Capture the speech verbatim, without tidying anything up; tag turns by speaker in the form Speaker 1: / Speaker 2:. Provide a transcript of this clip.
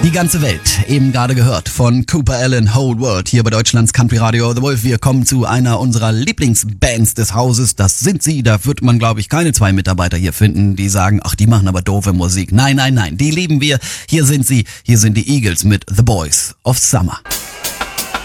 Speaker 1: Die ganze Welt, eben gerade gehört von Cooper Alan, Whole World, hier bei Deutschlands Country Radio The Wolf. Wir kommen zu einer unserer Lieblingsbands des Hauses. Das sind sie, da wird man, glaube ich, keine zwei Mitarbeiter hier finden, die sagen, ach, die machen aber doofe Musik. Nein, nein, nein, die lieben wir. Hier sind sie, hier sind die Eagles mit The Boys of Summer.